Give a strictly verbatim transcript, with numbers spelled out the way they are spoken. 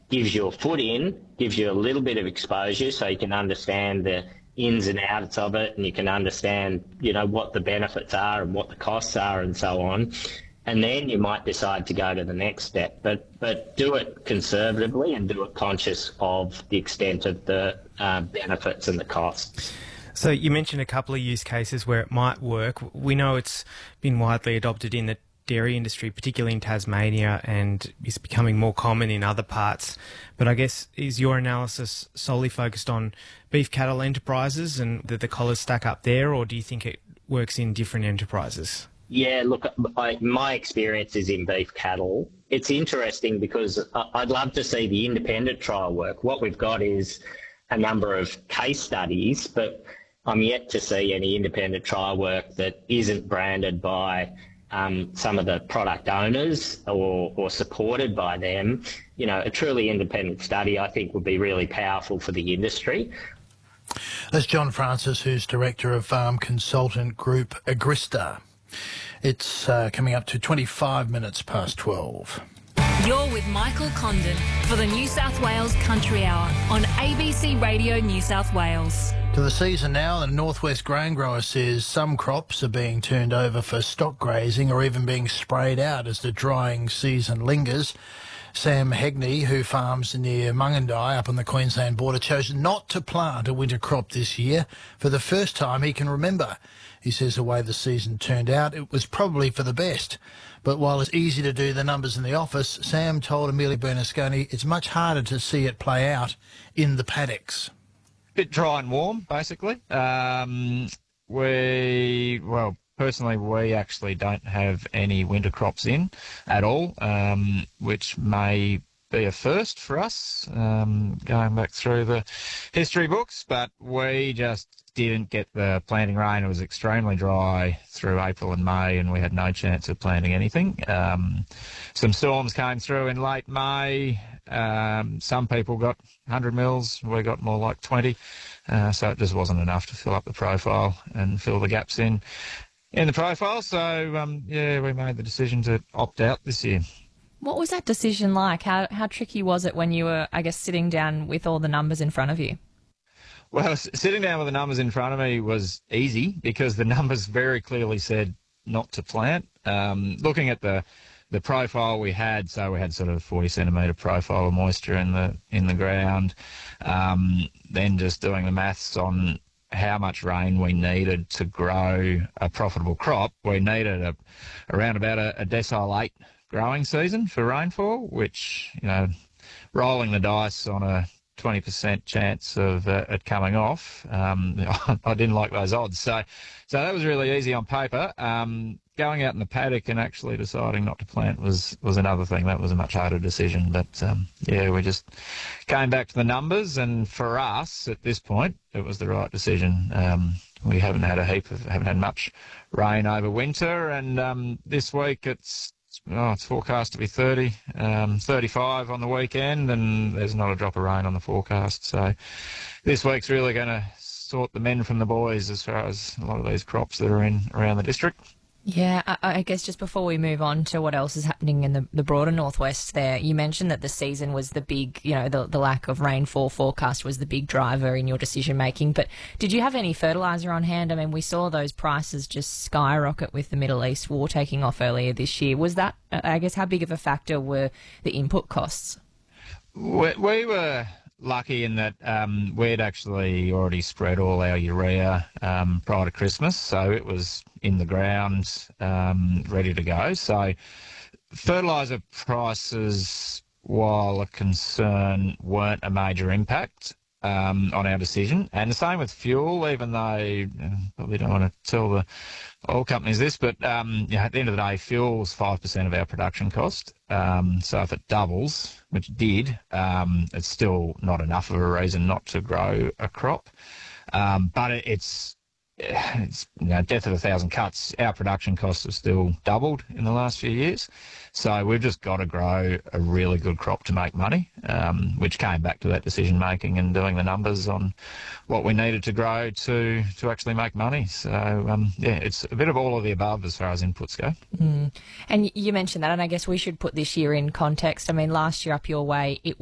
gives you a foot in, gives you a little bit of exposure so you can understand the ins and outs of it, and you can understand, you know, what the benefits are and what the costs are and so on. And then you might decide to go to the next step. But but do it conservatively and do it conscious of the extent of the uh, benefits and the costs. So you mentioned a couple of use cases where it might work. We know it's been widely adopted in the dairy industry, particularly in Tasmania, and is becoming more common in other parts. But I guess, is your analysis solely focused on beef cattle enterprises and that the collars stack up there, or do you think it works in different enterprises? Yeah, look, I, my experience is in beef cattle. It's interesting because I'd love to see the independent trial work. What we've got is a number of case studies, but I'm yet to see any independent trial work that isn't branded by um, some of the product owners or, or supported by them. You know, a truly independent study, I think, would be really powerful for the industry. That's John Francis, who's Director of Farm Consultant Group Agrista. It's uh, coming up to twenty-five minutes past twelve. You're with Michael Condon for the New South Wales Country Hour on A B C Radio New South Wales. To the season now, the Northwest Grain Grower says some crops are being turned over for stock grazing or even being sprayed out as the drying season lingers. Sam Hegney, who farms near Mungandai up on the Queensland border, chose not to plant a winter crop this year for the first time he can remember. He says the way the season turned out, it was probably for the best. But while it's easy to do the numbers in the office, Sam told Amelia Bernasconi it's much harder to see it play out in the paddocks. Bit dry and warm, basically. Um, we, well, personally, we actually don't have any winter crops in at all, um, which may be a first for us, um, going back through the history books, but we just didn't get the planting rain. It was extremely dry through April and May, and we had no chance of planting anything. Um, some storms came through in late May. Um, some people got one hundred mils, we got more like twenty, uh, so it just wasn't enough to fill up the profile and fill the gaps in in the profile. So, um, yeah, we made the decision to opt out this year. What was that decision like? How how tricky was it when you were, I guess, sitting down with all the numbers in front of you? Well, sitting down with the numbers in front of me was easy because the numbers very clearly said not to plant. Um, looking at the the profile we had, so we had sort of forty centimetre profile of moisture in the in the ground. Um, then just doing the maths on how much rain we needed to grow a profitable crop, we needed a, around about a, a decile eight growing season for rainfall, which, you know, rolling the dice on a twenty percent chance of uh, it coming off, um, I didn't like those odds. So so that was really easy on paper. Um, going out in the paddock and actually deciding not to plant was, was another thing. That was a much harder decision. But, um, yeah, we just came back to the numbers, and for us at this point, it was the right decision. Um, we haven't had a heap of, haven't had much rain over winter, and um, this week it's Oh, it's forecast to be thirty, um, thirty-five on the weekend, and there's not a drop of rain on the forecast. So this week's really going to sort the men from the boys as far as a lot of these crops that are in around the district. Yeah, I, I guess just before we move on to what else is happening in the, the broader northwest there, you mentioned that the season was the big, you know, the, the lack of rainfall forecast was the big driver in your decision making. But did you have any fertiliser on hand? I mean, we saw those prices just skyrocket with the Middle East war taking off earlier this year. Was that, I guess, how big of a factor were the input costs? We, we were lucky in that um, we'd actually already spread all our urea um, prior to Christmas, so it was in the ground, um, ready to go. So fertiliser prices, while a concern, weren't a major impact um, on our decision. And the same with fuel, even though uh, probably don't want to tell the oil companies this, but um, you know, at the end of the day, fuel's five percent of our production cost. Um, so if it doubles, which it did, um, it's still not enough of a reason not to grow a crop. Um, but it, it's It's, you know, death of a thousand cuts. Our production costs have still doubled in the last few years. So we've just got to grow a really good crop to make money, um, which came back to that decision making and doing the numbers on what we needed to grow to, to actually make money. So, um, yeah, it's a bit of all of the above as far as inputs go. Mm. And you mentioned that, and I guess we should put this year in context. I mean, last year up your way, it